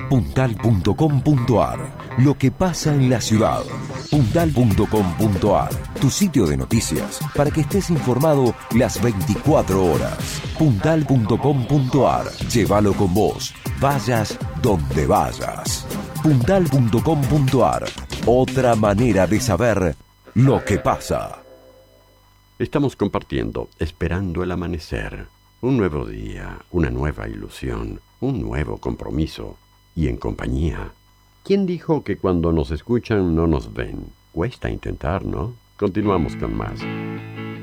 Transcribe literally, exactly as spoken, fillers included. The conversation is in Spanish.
puntal punto com punto ar. Lo que pasa en la ciudad. puntal punto com punto ar. Tu sitio de noticias para que estés informado las veinticuatro horas. puntal punto com punto ar. Llévalo con vos. Vayas donde vayas. puntal punto com punto ar. Otra manera de saber lo que pasa. Estamos compartiendo, esperando el amanecer. Un nuevo día, una nueva ilusión, un nuevo compromiso. Y en compañía. ¿Quién dijo que cuando nos escuchan no nos ven? Cuesta intentar, ¿no? Continuamos con más.